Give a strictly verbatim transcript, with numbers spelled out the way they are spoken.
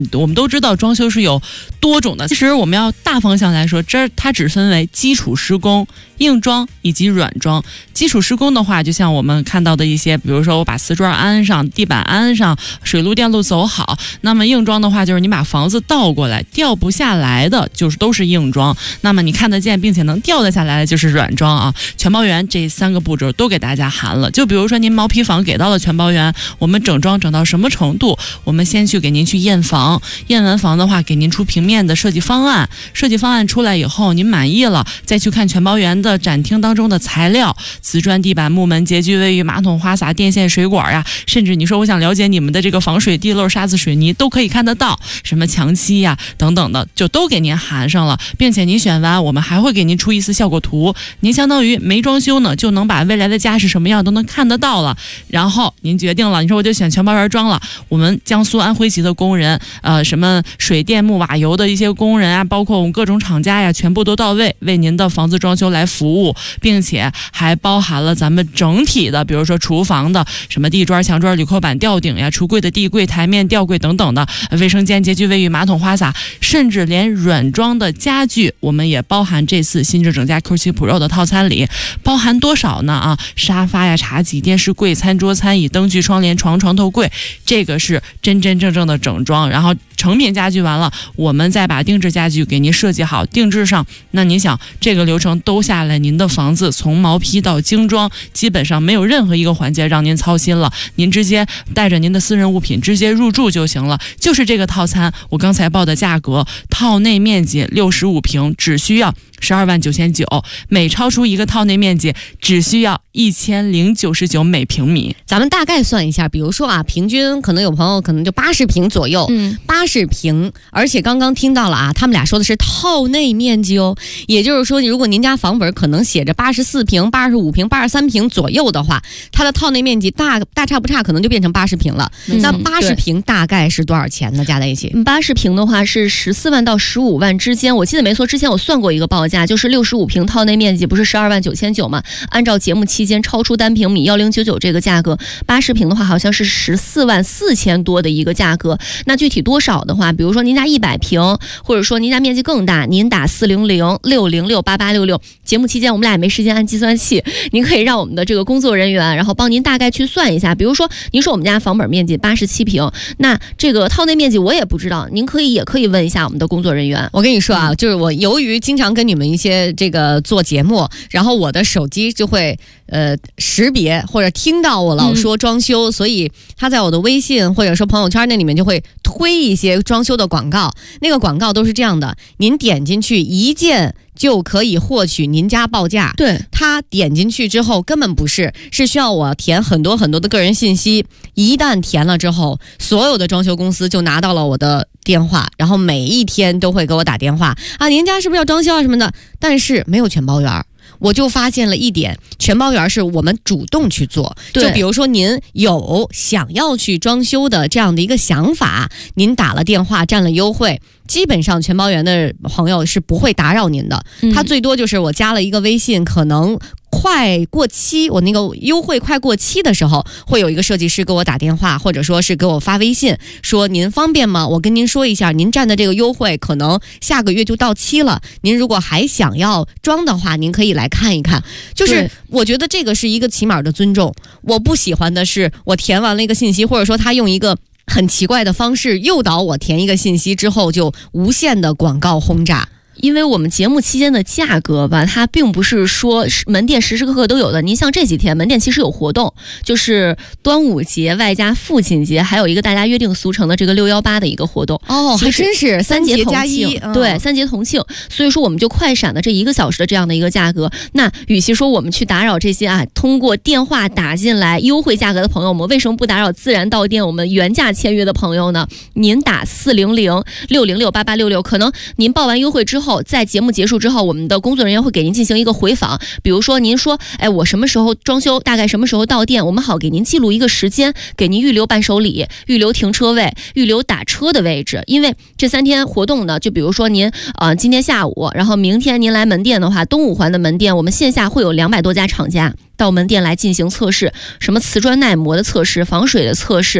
我们都知道装修是有多种的，其实我们要大方向来说，这它只分为基础施工、硬装以及软装。基础施工的话，就像我们看到的一些，比如说我把瓷砖安上、地板安上、水路电路走好。那么硬装的话，就是你把房子倒过来，掉不下来的就是都是硬装。那么你看得见并且能掉得下来的就是软装啊。全包圆这三个步骤都给大家含了。就比如说您毛坯房给到了全包圆，我们整装整到什么程度？我们先去给您去验房。验完房的话，给您出平面的设计方案，设计方案出来以后，您满意了，再去看全包圆的展厅当中的材料，瓷砖、地板、木门、洁具、卫浴、马桶、花洒、电线、水管呀，甚至你说我想了解你们的这个防水地漏、沙子、水泥，都可以看得到，什么墙漆呀等等的，就都给您含上了，并且您选完，我们还会给您出一次效果图，您相当于没装修呢，就能把未来的家是什么样都能看得到了。然后您决定了，你说我就选全包圆装了，我们江苏安徽籍的工人，呃，什么水电木瓦油的一些工人啊，包括我们各种厂家呀，全部都到位，为您的房子装修来服务，并且还包含了咱们整体的，比如说厨房的什么地砖、墙砖、铝扣板、吊顶呀，橱柜的地柜、台面、吊柜等等的，卫生间、洁具、卫浴、马桶、花洒，甚至连软装的家具，我们也包含这次新智整家 Q 七 Pro 的套餐里，包含多少呢？啊，沙发呀、茶几、电视柜、餐桌、餐椅、灯具、窗帘、床、床头柜，这个是真真正正的整装。然后成品家具完了，我们再把定制家具给您设计好，定制上。那您想，这个流程都下来，您的房子从毛坯到精装，基本上没有任何一个环节让您操心了，您直接带着您的私人物品直接入住就行了。就是这个套餐，我刚才报的价格，套内面积六十五平，只需要十二万九千九，每超出一个套内面积，只需要一千零九十九每平米。 咱们大概算一下，比如说啊，平均可能有朋友可能就八十平左右，嗯，八十平，而且刚刚听到了啊，他们俩说的是套内面积哦，也就是说，如果您家房本可能写着八十四平、八十五平、八十三平左右的话，它的套内面积大大差不差，可能就变成八十平了。嗯、那八十平大概是多少钱呢？加在一起， 八十平的话是十四万到十五万之间，我记得没错，之前我算过一个报价，就是六十五平套内面积不是十二万九千九吗？按照节目期间超出单平米幺零九九这个价格，八十平的话好像是十四万四千多的一个价格。那具体多少的话，比如说您家一百平，或者说您家面积更大，您打四零零六零六八八六六。节目期间我们俩也没时间按计算器，您可以让我们的这个工作人员，然后帮您大概去算一下。比如说您说我们家房本面积八十七平，那这个套内面积我也不知道，您可以也可以问一下我们的工作人员。 我跟你说啊，就是我由于经常跟你们一些这个做节目，然后我的手机就会呃识别或者听到我老说装修、嗯、所以他在我的微信或者说朋友圈那里面就会推一些装修的广告，那个广告都是这样的，您点进去一键就可以获取您家报价。 对， 他点进去之后根本不是，是需要我填很多很多的个人信息，一旦填了之后，所有的装修公司就拿到了我的电话，然后每一天都会给我打电话啊，您家是不是要装修啊什么的，但是没有全包圆。我就发现了一点，全包圆是我们主动去做，就比如说您有想要去装修的这样的一个想法，您打了电话占了优惠，基本上全包圆的朋友是不会打扰您的、嗯、他最多就是我加了一个微信，可能快过期，我那个优惠快过期的时候，会有一个设计师给我打电话，或者说是给我发微信说您方便吗？我跟您说一下，您占的这个优惠可能下个月就到期了，您如果还想要装的话，您可以来看一看。就是我觉得这个是一个起码的尊重，我不喜欢的是我填完了一个信息，或者说他用一个很奇怪的方式诱导我填一个信息之后就无限的广告轰炸。 因为我们节目期间的价格吧，它并不是说门店时时刻刻都有的。您像这几天门店其实有活动，就是端午节外加父亲节，还有一个大家约定俗成的这个六幺八的一个活动。 哦，还真是三节加一， 嗯、对，三节同庆。所以说我们就快闪的这一个小时的这样的一个价格。那与其说我们去打扰这些啊，通过电话打进来优惠价格的朋友们，为什么不打扰自然到店我们原价签约的朋友呢？您打四零零六零六八八六六，可能您报完优惠之后。在节目结束之后，我们的工作人员会给您进行一个回访，比如说您说哎，我什么时候装修，大概什么时候到店，我们好给您记录一个时间，给您预留伴手礼，预留停车位，预留打车的位置。因为这三天活动呢，就比如说您呃今天下午，然后明天您来门店的话，东五环的门店我们线下会有两百多家厂家到门店来进行测试，什么瓷砖耐磨的测试，防水的测试，